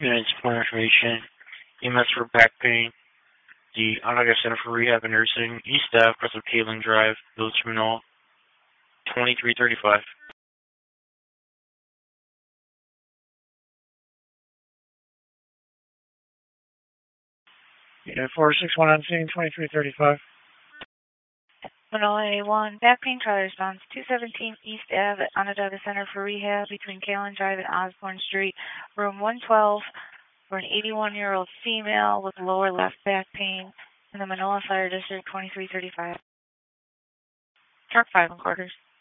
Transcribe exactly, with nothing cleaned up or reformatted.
Unit support information. E M S for back pain. The Onondaga Center for Rehab and Nursing. East Ave, across of Kaling Drive, Village Terminal, twenty-three thirty-five. Unit four six one on scene, twenty-three thirty-five. Manila A one, back pain trial response, two seventeen East Ave at Onondaga Center for Rehab between Kaling Drive and Osborne Street, room one twelve, for an eighty-one-year-old female with lower left back pain in the Manila Fire District, twenty-three thirty-five. Truck five and quarters.